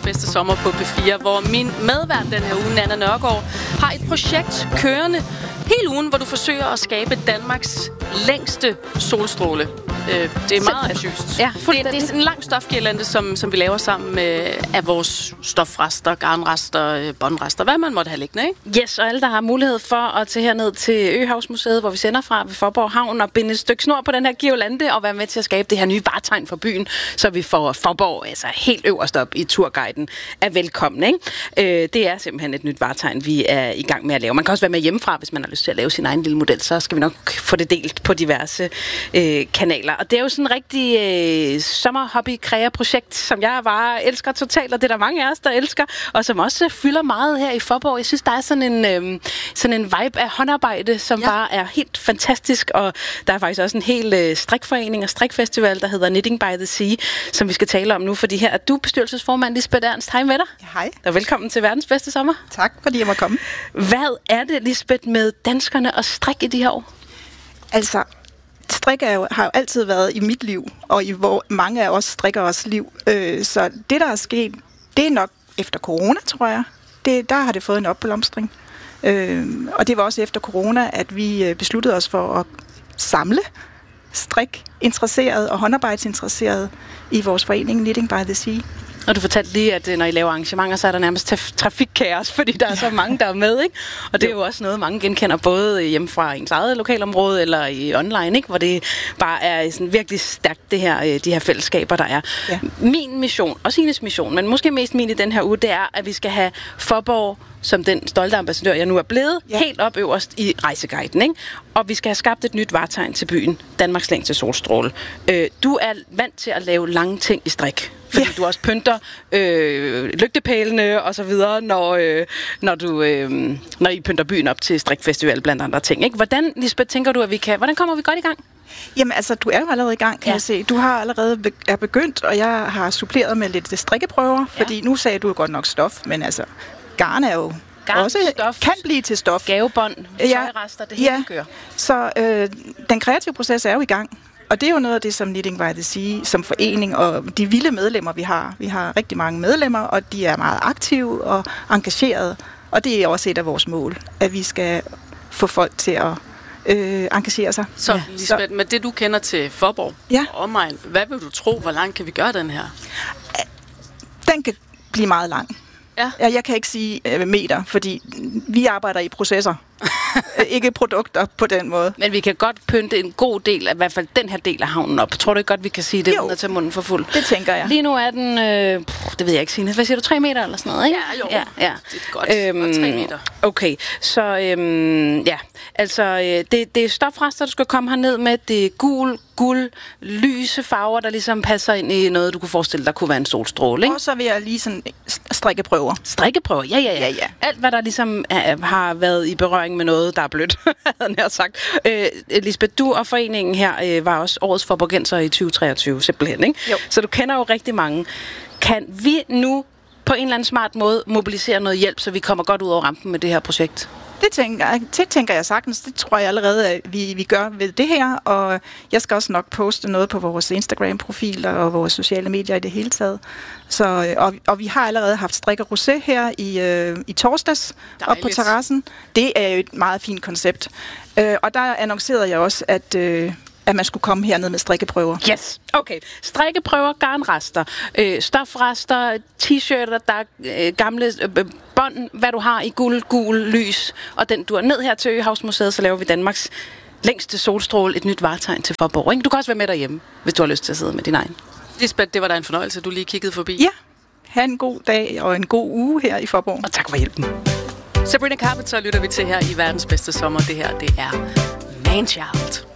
bedste sommer på P4, hvor min medvært den her uge, Nanna Nørgaard, har et projekt kørende hele ugen, hvor du forsøger at skabe Danmarks længste solstråle. Det er meget ambitiøst. Ja, det er sådan en lang stofgirlande, som vi laver sammen med af vores stofrester, garnrester, båndrester, hvad man måtte have liggende, ikke? Yes, og alle, der har mulighed for at tage herned til Øhavsmuseet, hvor vi sender fra ved Faaborg Havn, og binde et stykke snor på den her girlande, og være med til at skabe det her nye vartegn for byen, så vi får Faaborg altså helt øverst op i turguiden er velkommen, ikke? Det er simpelthen et nyt vartegn, vi er i gang med at lave. Man kan også være med hjemmefra, hvis man har lyst til at lave sin egen lille model, så skal vi nok få det delt på diverse kanaler. Og det er jo sådan en rigtig sommerhobby-kreaprojekt, som jeg bare elsker totalt, og det er der mange af os, der elsker, og som også fylder meget her i Faaborg. Jeg synes, der er sådan en vibe af håndarbejde, som bare er helt fantastisk, og der er faktisk også en hel strikforening og strikfestival, der hedder Knitting by the Sea, som vi skal tale om nu, fordi her er du bestyrelsesformand, Lisbeth Ernst. Hej med dig. Hej. Og velkommen til verdens bedste sommer. Tak, fordi jeg må komme. Hvad er det, Lisbeth, med danskerne og strik i de her år? Altså, strik har jo altid været i mit liv, og i hvor mange af os strikkers liv. Så det, der er sket, det er nok efter corona, tror jeg. Der har det fået en opblomstring. Og det var også efter corona, at vi besluttede os for at samle strik-interesserede og håndarbejdsinteresserede i vores forening Knitting by the Sea. Og du fortalte lige, at når I laver arrangementer, så er der nærmest trafikkaos, fordi der er så mange, der er med, ikke? Og det er jo også noget, mange genkender, både hjemme fra ens eget lokalområde eller i online, ikke? Hvor det bare er sådan virkelig stærkt, de her fællesskaber, der er. Ja. Min mission, og Sines mission, men måske mest min i den her uge, det er, at vi skal have Faaborg som den stolte ambassadør, jeg nu er blevet, helt op øverst i rejseguiden, ikke? Og vi skal have skabt et nyt vartegn til byen, Danmarks længste solstråle. Du er vant til at lave lange ting i strik, fordi du også pynter lygtepælene og så videre, når I pynter byen op til strikfestival blandt andre ting, ikke? Hvordan, Lisbeth, tænker du, at hvordan kommer vi godt i gang? Jamen altså, du er jo allerede i gang, kan jeg se. Du har allerede er begyndt, og jeg har suppleret med lidt strikkeprøver, fordi nu sagde du jo godt nok stof, men altså, garn er jo også stof, kan blive til stof. Gavebånd, tøjrester, det hele kører. Så den kreative proces er jo i gang. Og det er jo noget af det, som Knitting by the Sea som forening og de vilde medlemmer, vi har. Vi har rigtig mange medlemmer, og de er meget aktive og engagerede. Og det er også et af vores mål, at vi skal få folk til at engagere sig. Så Lisbeth, med det du kender til Faaborg og omegn, hvad vil du tro, hvor langt kan vi gøre den her? Den kan blive meget lang. Ja. Jeg kan ikke sige meter, fordi vi arbejder i processer. Ikke produkter på den måde. Men vi kan godt pynte en god del, af, i hvert fald den her del af havnen op. Tror du ikke godt, vi kan sige det, uden at tage munden for fuld? Det tænker jeg. Lige nu er den, det ved jeg ikke, Signe. Hvad siger du, 3 meter eller sådan noget, ikke? Ja, jo. Ja. Det er godt. 3 meter. Okay, så det er stofrester, du skal komme herned med. Det er guld, lyse farver, der ligesom passer ind i noget, du kunne forestille dig kunne være en solstråle, ikke? Og så vil jeg lige sådan strikkeprøver. Strikkeprøver, ja. Alt, hvad der ligesom har været i berøring med noget, der er blødt, havde jeg sagt. Lisbeth, du og foreningen her var også årets Faaborgenser i 2023, simpelthen, ikke? Jo. Så du kender jo rigtig mange. Kan vi nu på en eller anden smart måde mobilisere noget hjælp, så vi kommer godt ud over rampen med det her projekt? Det tænker jeg sagtens. Det tror jeg allerede, at vi gør ved det her, og jeg skal også nok poste noget på vores Instagram-profiler og vores sociale medier i det hele taget. Så, og vi har allerede haft strik og rosé her i torsdags op på terrassen. Det er jo et meget fint koncept. Og der annoncerede jeg også, at man skulle komme herned med strikkeprøver. Yes, okay. Strikkeprøver, garnrester, stofrester, t-shirter, der er gamle bånd, hvad du har i gul lys, og den du er ned her til Øhavsmuseet, så laver vi Danmarks længste solstråle, et nyt vartegn til Faaborg, ikke? Du kan også være med derhjemme, hvis du har lyst til at sidde med din egen. Lisbeth, det var da en fornøjelse, du lige kiggede forbi. Ja, ha' en god dag og en god uge her i Faaborg. Og tak for hjælpen. Sabrina Carpenter lytter vi til her i verdens bedste sommer. Det her, det er Manchild.